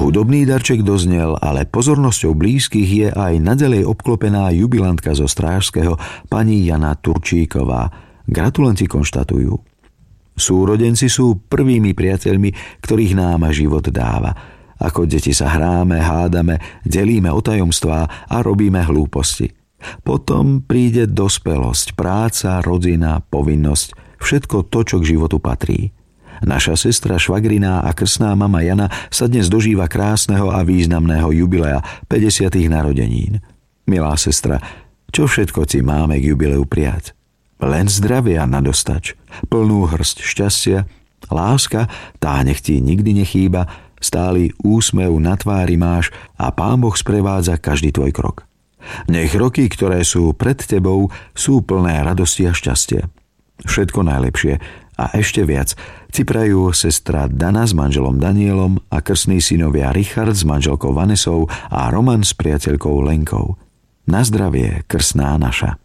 Hudobný darček doznel, ale pozornosťou blízkych je aj naďalej obklopená jubilantka zo Strážského, pani Jana Turčíková. Gratulanti konštatujú: súrodenci sú prvými priateľmi, ktorých nám život dáva. Ako deti sa hráme, hádame, delíme o tajomstvá a robíme hlúposti. Potom príde dospelosť, práca, rodina, povinnosť, všetko to, čo k životu patrí. Naša sestra, švagriná a krstná mama Jana sa dnes dožíva krásneho a významného jubilea 50. narodenín. Milá sestra, čo všetko ti máme k jubileu prijať? Len zdravia na dostač, plnú hrst šťastia, láska, tá nech ti nikdy nechýba, stály úsmev na tvári máš a Pán Boh sprevádza každý tvoj krok. Nech roky, ktoré sú pred tebou, sú plné radosti a šťastia. Všetko najlepšie a ešte viac ti prajú sestra Dana s manželom Danielom a krstní synovia Richard s manželkou Vanesou a Roman s priateľkou Lenkou. Na zdravie, krstná naša.